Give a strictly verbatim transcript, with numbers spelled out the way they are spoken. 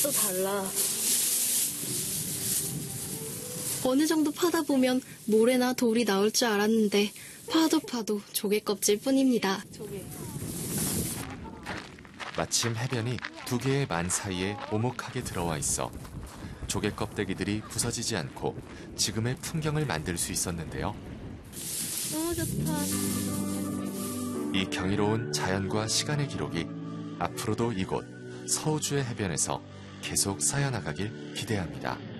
또 달라. 어느 정도 파다 보면 모래나 돌이 나올 줄 알았는데 파도 파도 조개 껍질 뿐입니다. 조개. 마침 해변이 두 개의 만 사이에 오목하게 들어와 있어 조개 껍데기들이 부서지지 않고 지금의 풍경을 만들 수 있었는데요. 너무 좋다. 이 경이로운 자연과 시간의 기록이 앞으로도 이곳 서우주의 해변에서 계속 쌓여나가길 기대합니다.